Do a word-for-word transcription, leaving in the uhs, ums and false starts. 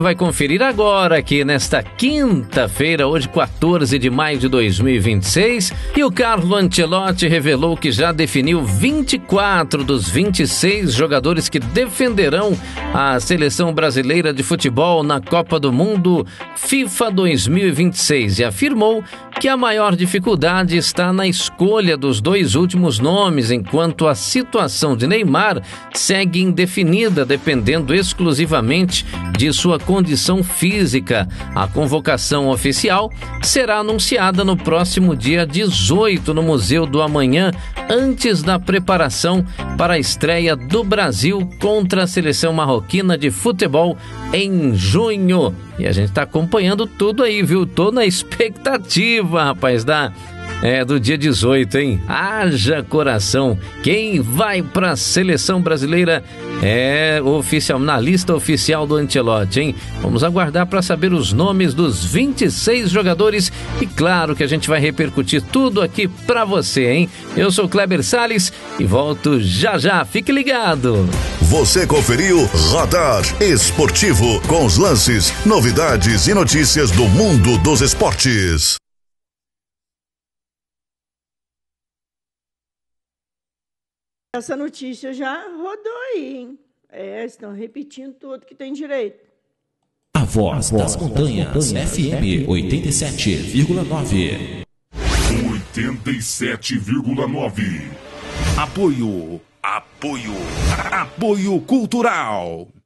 Vai conferir agora aqui nesta quinta-feira, hoje quatorze de maio de dois mil e vinte e seis, e o Carlo Ancelotti revelou que já definiu vinte e quatro dos vinte e seis jogadores que defenderão a seleção brasileira de futebol na Copa do Mundo FIFA dois mil e vinte e seis e afirmou que a maior dificuldade está na escolha dos dois últimos nomes, enquanto a situação de Neymar segue indefinida, dependendo exclusivamente de sua condição física. A convocação oficial será anunciada no próximo dia dezoito no Museu do Amanhã, antes da preparação para a estreia do Brasil contra a seleção marroquina de futebol em junho. E a gente está acompanhando tudo aí, viu? Tô na expectativa, rapaz, da... É, do dia dezoito, hein? Haja coração. Quem vai para a seleção brasileira é oficial, na lista oficial do Ancelotti, hein? Vamos aguardar para saber os nomes dos vinte e seis jogadores e claro que a gente vai repercutir tudo aqui para você, hein? Eu sou Kleber Salles e volto já já. Fique ligado. Você conferiu Radar Esportivo com os lances, novidades e notícias do mundo dos esportes. Essa notícia já rodou aí, hein? É, estão repetindo tudo que tem direito. A Voz, a voz das Montanhas, montanhas F M oitenta e sete vírgula nove. oitenta e sete vírgula nove. Apoio. Apoio. Apoio Cultural.